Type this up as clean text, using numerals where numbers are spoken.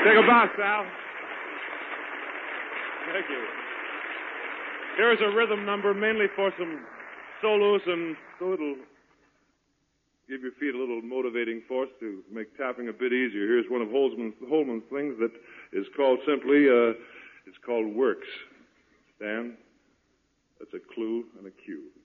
Take a bow, Sal. Thank you. Here's a rhythm number mainly for some solos and so it'll give your feet a little motivating force to make tapping a bit easier. Here's one of Holman's things that is called simply, it's called Works. Stan, that's a clue and a cue.